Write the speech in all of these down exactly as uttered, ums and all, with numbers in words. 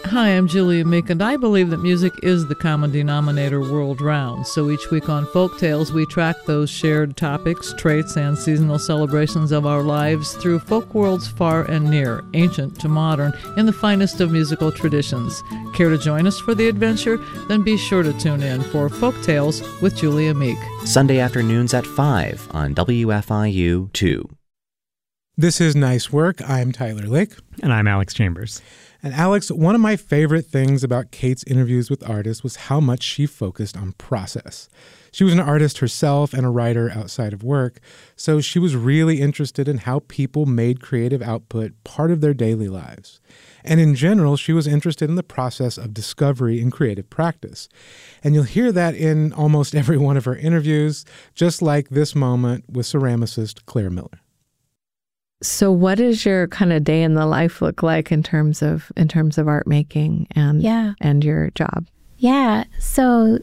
Hi, I'm Julia Meek, and I believe that music is the common denominator world round. So each week on Folk Tales, we track those shared topics, traits, and seasonal celebrations of our lives through folk worlds far and near, ancient to modern, in the finest of musical traditions. Care to join us for the adventure? Then be sure to tune in for Folk Tales with Julia Meek. Sunday afternoons at five on W F I U two. This is Nice Work. I'm Tyler Lake. And I'm Alex Chambers. And Alex, one of my favorite things about Kate's interviews with artists was how much she focused on process. She was an artist herself and a writer outside of work, so she was really interested in how people made creative output part of their daily lives. And in general, she was interested in the process of discovery and creative practice. And you'll hear that in almost every one of her interviews, just like this moment with ceramicist Claire Miller. So what does your kind of day in the life look like in terms of in terms of art making and yeah. and your job? Yeah. So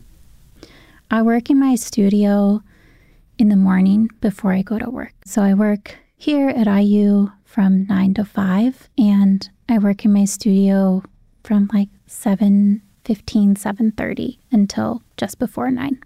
I work in my studio in the morning before I go to work. So I work here at I U from nine to five, and I work in my studio from like seven fifteen, seven thirty until just before nine.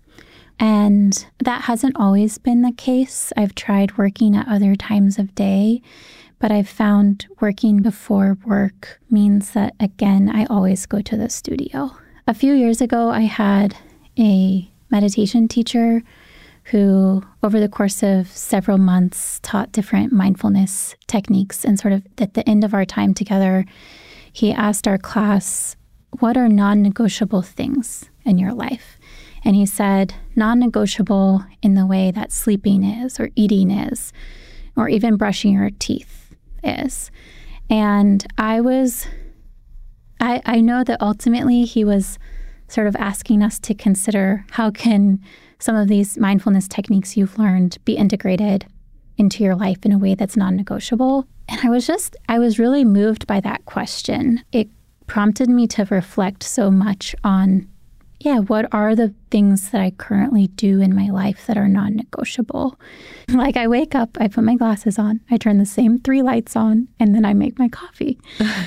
And that hasn't always been the case. I've tried working at other times of day, but I've found working before work means that, again, I always go to the studio. A few years ago, I had a meditation teacher who, over the course of several months, taught different mindfulness techniques. And sort of at the end of our time together, he asked our class, what are non-negotiable things in your life? And he said, non-negotiable in the way that sleeping is, or eating is, or even brushing your teeth is. And I was, I, I know that ultimately he was sort of asking us to consider how can some of these mindfulness techniques you've learned be integrated into your life in a way that's non-negotiable. And I was just, I was really moved by that question. It prompted me to reflect so much on Yeah, what are the things that I currently do in my life that are non-negotiable? Like I wake up, I put my glasses on, I turn the same three lights on, and then I make my coffee.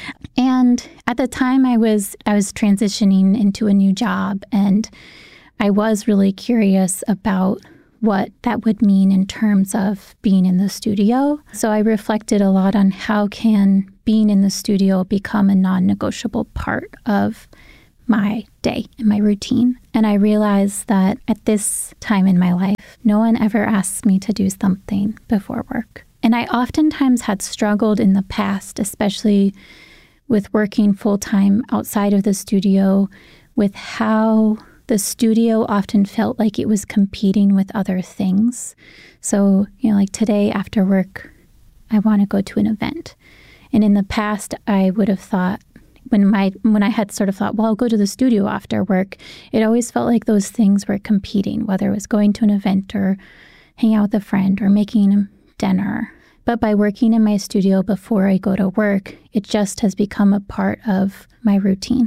And at the time I was I was transitioning into a new job, and I was really curious about what that would mean in terms of being in the studio. So I reflected a lot on how can being in the studio become a non-negotiable part of my day and my routine. And I realized that at this time in my life, no one ever asks me to do something before work. And I oftentimes had struggled in the past, especially with working full-time outside of the studio, with how the studio often felt like it was competing with other things. So, you know, like today after work, I want to go to an event. And in the past, I would have thought, When my when I had sort of thought, well, I'll go to the studio after work, it always felt like those things were competing, whether it was going to an event or hanging out with a friend or making dinner. But by working in my studio before I go to work, it just has become a part of my routine.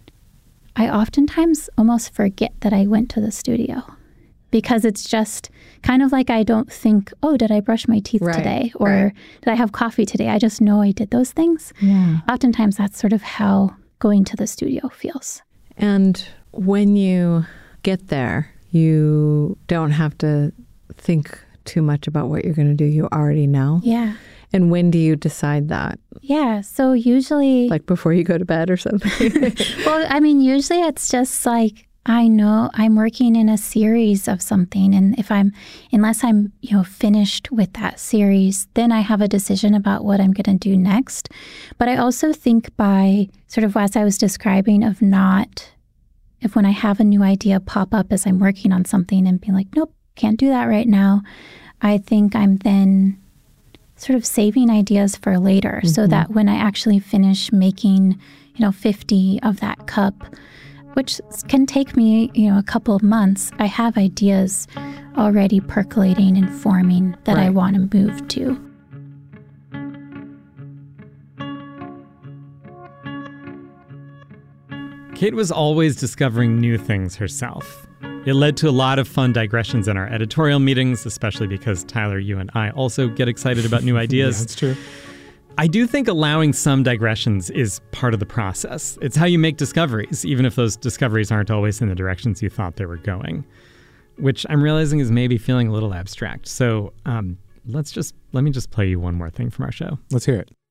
I oftentimes almost forget that I went to the studio because it's just kind of like I don't think, oh, did I brush my teeth right, today? Or right. did I have coffee today? I just know I did those things. Yeah. Oftentimes that's sort of how going to the studio feels. And when you get there, you don't have to think too much about what you're going to do. You already know. Yeah. And when do you decide that? Yeah. So usually... Like before you go to bed or something? Well, I mean, usually it's just like, I know I'm working in a series of something, and if I'm, unless I'm, you know, finished with that series, then I have a decision about what I'm going to do next. But I also think by sort of as I was describing of not, if when I have a new idea pop up as I'm working on something and being like, nope, can't do that right now, I think I'm then sort of saving ideas for later, mm-hmm. so that when I actually finish making, you know, fifty of that cup, which can take me, you know, a couple of months, I have ideas already percolating and forming that right. I want to move to. Kate was always discovering new things herself. It led to a lot of fun digressions in our editorial meetings, especially because, Tyler, you and I also get excited about new ideas. Yeah, that's true. I do think allowing some digressions is part of the process. It's how you make discoveries, even if those discoveries aren't always in the directions you thought they were going, which I'm realizing is maybe feeling a little abstract. So um, let's just let me just play you one more thing from our show. Let's hear it.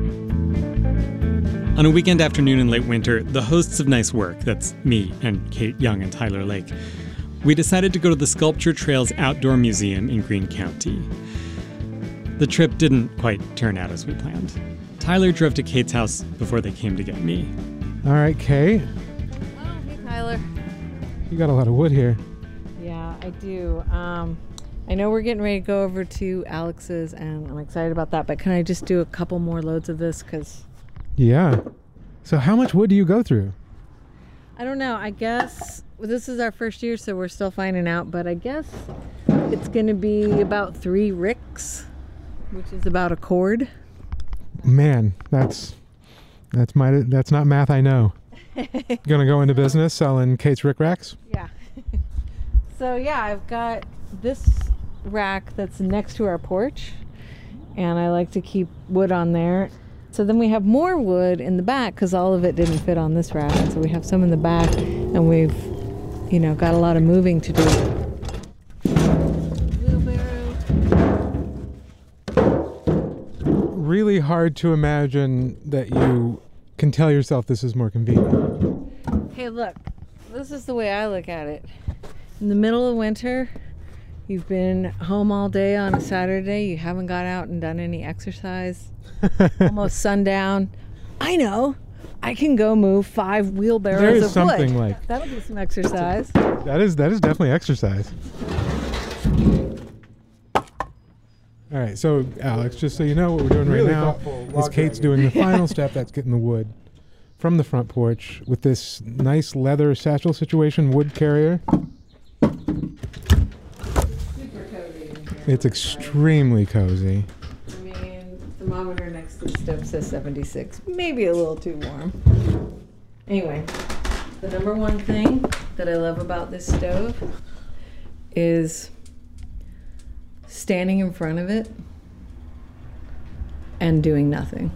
On a weekend afternoon in late winter, the hosts of Nice Work, that's me and Kate Young and Tyler Lake, we decided to go to the Sculpture Trails Outdoor Museum in Greene County. The trip didn't quite turn out as we planned. Tyler drove to Kate's house before they came to get me. All right, Kate. Oh, hey, Tyler. You got a lot of wood here. Yeah, I do. Um, I know we're getting ready to go over to Alex's, and I'm excited about that, but can I just do a couple more loads of this? Because Yeah. So how much wood do you go through? I don't know. I guess well, this is our first year, so we're still finding out, but I guess it's going to be about three ricks, which is about a cord. Man, that's that's my that's not math I know. Gonna go into business selling Kate's Rick Racks? Yeah. So yeah, I've got this rack that's next to our porch, and I like to keep wood on there. So then we have more wood in the back because all of it didn't fit on this rack. So we have some in the back, and we've, you know, got a lot of moving to do. Really hard to imagine that you can tell yourself this is more convenient. Hey, look, this is the way I look at it. In the middle of winter, you've been home all day on a Saturday, you haven't got out and done any exercise, almost sundown. I know, I can go move five wheelbarrows There is of something wood. like That'll be some exercise. that is that is definitely exercise. All right, so Alex, just so you know, what we're doing Really right now thoughtful is log Kate's dragging. doing the final step. That's getting the wood from the front porch with this nice leather satchel situation wood carrier. Super cozy in here. It's extremely cozy. I mean, the thermometer next to the stove says seventy-six. Maybe a little too warm. Anyway, the number one thing that I love about this stove is standing in front of it and doing nothing.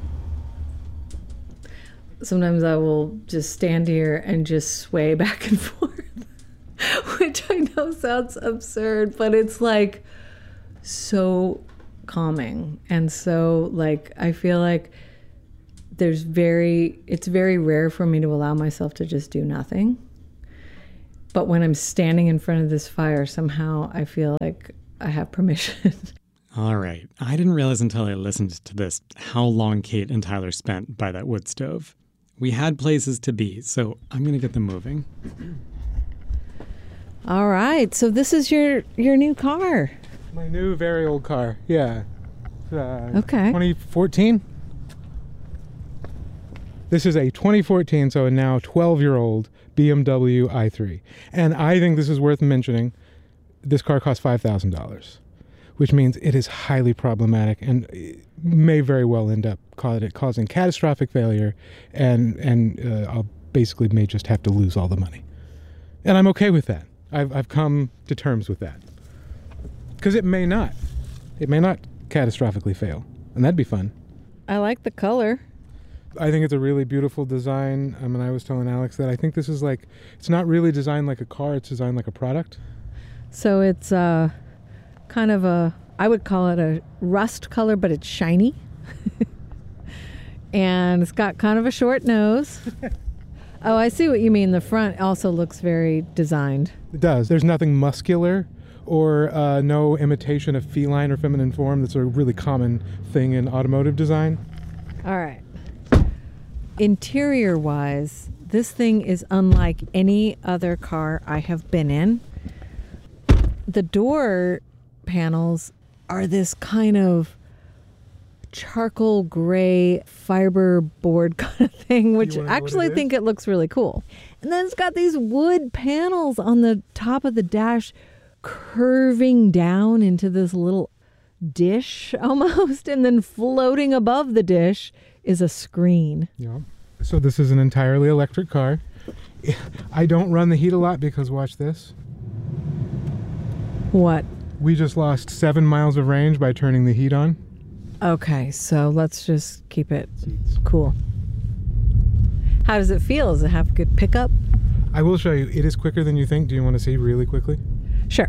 Sometimes I will just stand here and just sway back and forth, which I know sounds absurd, but it's like so calming. And so like I feel like there's very it's very rare for me to allow myself to just do nothing. But when I'm standing in front of this fire, somehow I feel like I have permission. All right. I didn't realize until I listened to this how long Kate and Tyler spent by that wood stove. We had places to be, so I'm going to get them moving. All right. So this is your your new car. My new, very old car. Yeah. Uh, Okay. twenty fourteen. This is a twenty fourteen, so a now twelve-year-old B M W i three. And I think this is worth mentioning. This car costs five thousand dollars, which means it is highly problematic and may very well end up causing catastrophic failure, and, and uh, I'll basically may just have to lose all the money. And I'm okay with that. I've, I've come to terms with that. Because it may not. It may not catastrophically fail, and that'd be fun. I like the color. I think it's a really beautiful design. I mean, I was telling Alex that I think this is like, it's not really designed like a car, it's designed like a product. So it's uh, kind of a, I would call it a rust color, but it's shiny. And it's got kind of a short nose. Oh, I see what you mean. The front also looks very designed. It does. There's nothing muscular or uh, no imitation of feline or feminine form. That's a really common thing in automotive design. All right. Interior-wise, this thing is unlike any other car I have been in. The door panels are this kind of charcoal gray fiber board kind of thing, which wanna know what actually it is? think it looks really cool. And then it's got these wood panels on the top of the dash curving down into this little dish almost, and then floating above the dish is a screen. Yeah. So this is an entirely electric car. I don't run the heat a lot because watch this. What? We just lost seven miles of range by turning the heat on. Okay, so let's just keep it cool. How does it feel? Does it have good pickup? I will show you. It is quicker than you think. Do you want to see really quickly? Sure.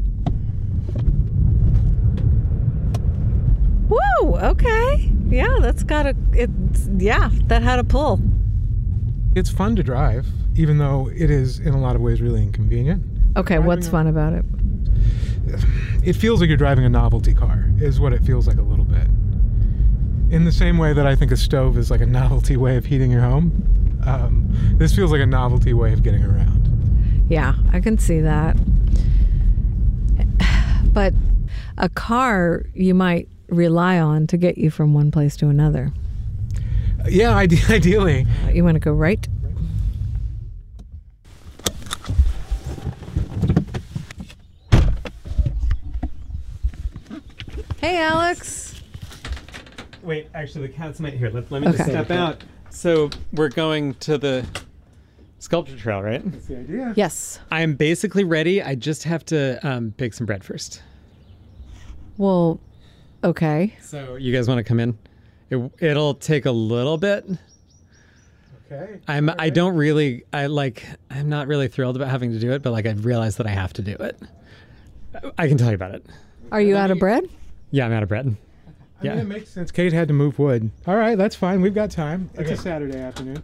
Whoa, okay. Yeah, that's got a, it's, yeah, that had a pull. It's fun to drive, even though it is in a lot of ways really inconvenient. Okay, Driving what's a- fun about it? It feels like you're driving a novelty car, is what it feels like a little bit. In the same way that I think a stove is like a novelty way of heating your home, um, this feels like a novelty way of getting around. Yeah, I can see that. But a car you might rely on to get you from one place to another. Yeah, ide- ideally. Uh, you want to go right? Hey, Alex. Wait, actually, the cat's might here. Let, let me Okay. just step out. So we're going to the sculpture trail, right? That's the idea. Yes. I'm basically ready. I just have to um, bake some bread first. Well, okay. So you guys want to come in? It, it'll take a little bit. Okay. I'm. I don't really. I like. I'm not really thrilled about having to do it, but like I've realized that I have to do it. I can tell you about it. Are you out of bread? Yeah, I'm out of bread. I Yeah. mean, it makes sense. Kate had to move wood. All right, that's fine. We've got time. It's Okay. a Saturday afternoon.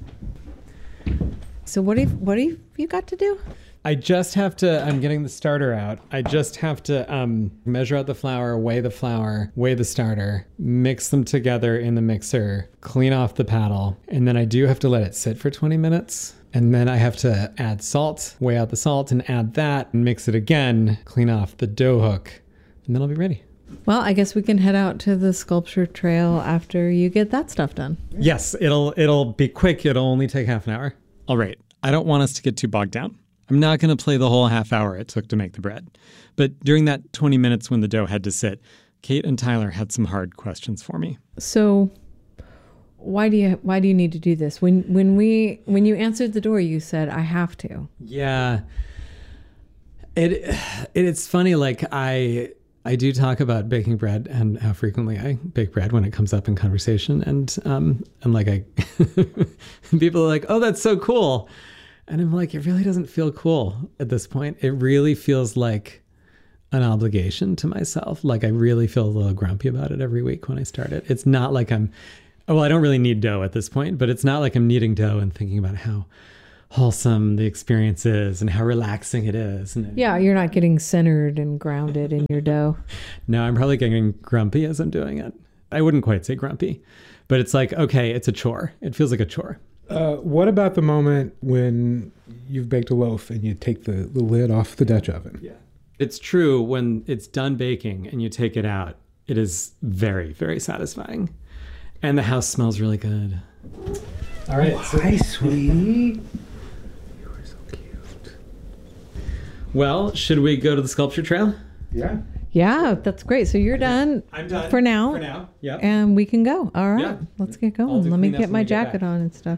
So what do you, what do you, you got to do? I just have to. I'm getting the starter out. I just have to um, measure out the flour, weigh the flour, weigh the starter, mix them together in the mixer, clean off the paddle, and then I do have to let it sit for twenty minutes. And then I have to add salt, weigh out the salt, and add that, and mix it again, clean off the dough hook, and then I'll be ready. Well, I guess we can head out to the sculpture trail after you get that stuff done. Yes, it'll it'll be quick. It'll only take half an hour. All right. I don't want us to get too bogged down. I'm not going to play the whole half hour it took to make the bread. But during that twenty minutes when the dough had to sit, Kate and Tyler had some hard questions for me. So why do you why do you need to do this? When when we when you answered the door, you said I have to. Yeah. It, it it's funny, like I I do talk about baking bread and how frequently I bake bread when it comes up in conversation, and um and like I people are like, "Oh, that's so cool." And I'm like, it really doesn't feel cool at this point. It really feels like an obligation to myself. Like I really feel a little grumpy about it every week when I start it. It's not like I'm, well, I don't really need dough at this point, but it's not like I'm kneading dough and thinking about how wholesome the experience is and how relaxing it is. And Yeah, you're not getting centered and grounded in your dough. no, I'm probably getting grumpy as I'm doing it. I wouldn't quite say grumpy, but it's like, okay, it's a chore. It feels like a chore. Uh, what about the moment when you've baked a loaf and you take the, the lid off the Dutch oven? Yeah. It's true when it's done baking and you take it out, it is very, very satisfying. And the house smells really good. All right. so- Hi, sweetie. You are so cute. Well, should we go to the sculpture trail? Yeah. Yeah, that's great. So you're done. I'm done. For now. For now. Yeah. And we can go. All right. Yeah. Let's get I'll going. do Let me cleanup get when my we get jacket back. on and stuff.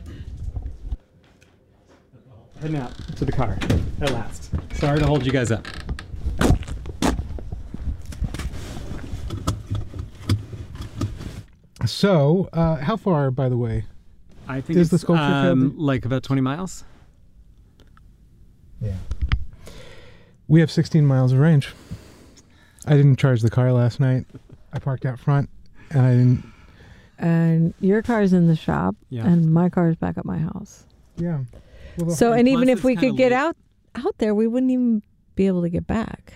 Heading out to the car at last. Sorry to hold you guys up. So, uh, how far, by the way? I think Is it's the sculpture trail um, the- like about twenty miles. Yeah. We have sixteen miles of range. I didn't charge the car last night. I parked out front, and I didn't. And your car's in the shop, Yeah. and my car's back at my house. Yeah. Well, the- So, And and plus even if it's we kinda could get late. out out there, we wouldn't even be able to get back.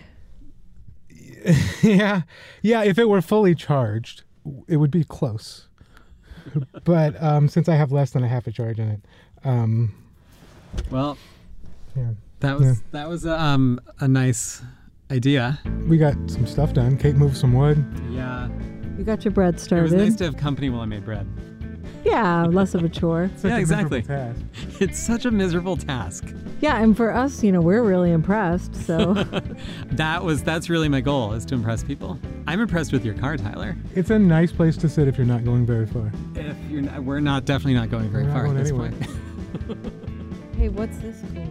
yeah, yeah. If it were fully charged, it would be close. But um, since I have less than a half a charge in it, um, Well, yeah, that was Yeah. that was a, um, a nice idea. we got some stuff done. Kate moved some wood. Yeah. You got your bread It started. was nice to have company while I made bread. Yeah, less of a chore. Such Yeah, a miserable exactly. task. It's such a miserable task. Yeah, and for us, you know, we're really impressed. So That was that's really my goal, is to impress people. I'm impressed with your car, Tyler. It's a nice place to sit if you're not going very far. If you're not, we're not definitely not going very We're not far at going this anywhere. point. hey, what's this cool?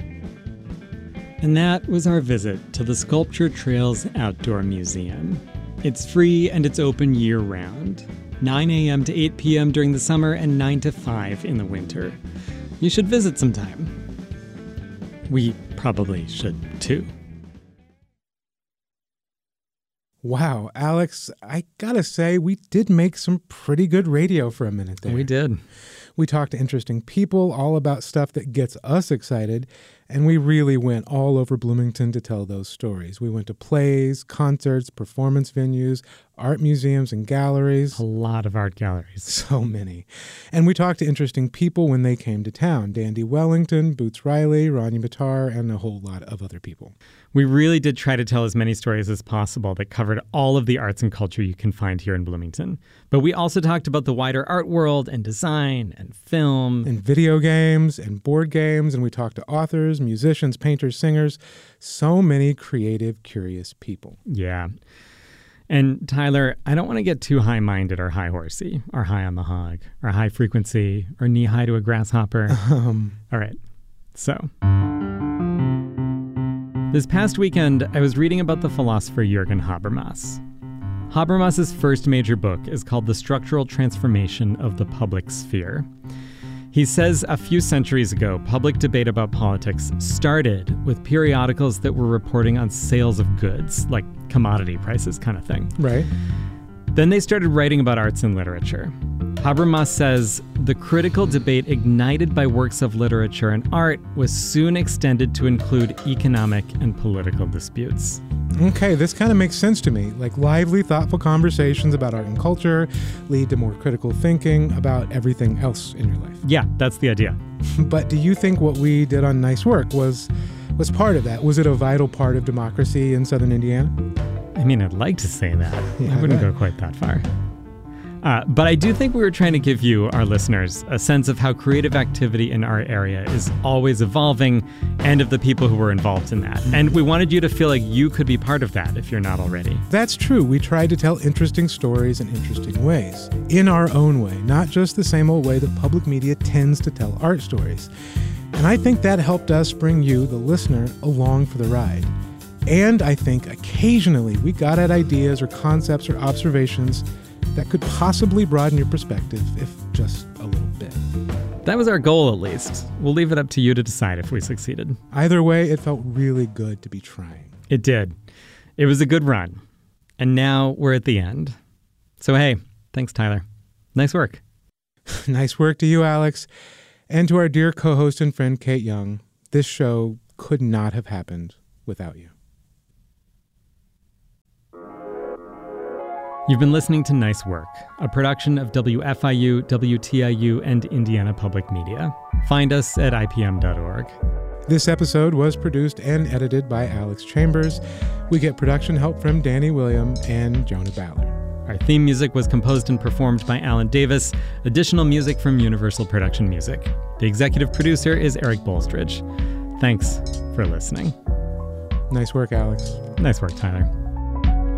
And that was our visit to the Sculpture Trails Outdoor Museum. It's free and it's open year-round. nine a.m. to eight p.m. during the summer and nine to five in the winter. You should visit sometime. We probably should, too. Wow, Alex, I gotta say, we did make some pretty good radio for a minute there. We did. We talked to interesting people all about stuff that gets us excited, and we really went all over Bloomington to tell those stories. We went to plays, concerts, performance venues, art museums and galleries. A lot of art galleries. So many. And we talked to interesting people when they came to town. Dandy Wellington, Boots Riley, Rania Mitar, and a whole lot of other people. We really did try to tell as many stories as possible that covered all of the arts and culture you can find here in Bloomington. But we also talked about the wider art world and design and film. And video games and board games. And we talked to authors, musicians, painters, singers. So many creative, curious people. Yeah. And Tyler, I don't want to get too high-minded or high-horsey, or high on the hog, or high-frequency, or knee-high to a grasshopper. Um. All right. So, this past weekend, I was reading about the philosopher Jürgen Habermas. Habermas's first major book is called The Structural Transformation of the Public Sphere. He says a few centuries ago, public debate about politics started with periodicals that were reporting on sales of goods, like commodity prices kind of thing. Right. Then they started writing about arts and literature. Habermas says the critical debate ignited by works of literature and art was soon extended to include economic and political disputes. Okay, this kind of makes sense to me. Like lively, thoughtful conversations about art and culture lead to more critical thinking about everything else in your life. Yeah, that's the idea. But do you think what we did on Nice Work was was part of that? Was it a vital part of democracy in Southern Indiana? I mean, I'd like to say that. Yeah, I wouldn't I go quite that far. Uh, but I do think we were trying to give you, our listeners, a sense of how creative activity in our area is always evolving and of the people who were involved in that. And we wanted you to feel like you could be part of that if you're not already. That's true. We tried to tell interesting stories in interesting ways, in our own way, not just the same old way the public media tends to tell art stories. And I think that helped us bring you, the listener, along for the ride. And I think occasionally we got at ideas or concepts or observations that could possibly broaden your perspective, if just a little bit. That was our goal, at least. We'll leave it up to you to decide if we succeeded. Either way, it felt really good to be trying. It did. It was a good run. And now we're at the end. So hey, thanks, Tyler. Nice work. Nice work to you, Alex. And to our dear co-host and friend, Kate Young. This show could not have happened without you. You've been listening to Nice Work, a production of W F I U, W T I U, and Indiana Public Media. Find us at I P M dot org. This episode was produced and edited by Alex Chambers. We get production help from Danny William and Jonah Ballard. Our theme music was composed and performed by Alan Davis. Additional music from Universal Production Music. The executive producer is Eric Bolstridge. Thanks for listening. Nice work, Alex. Nice work, Tyler.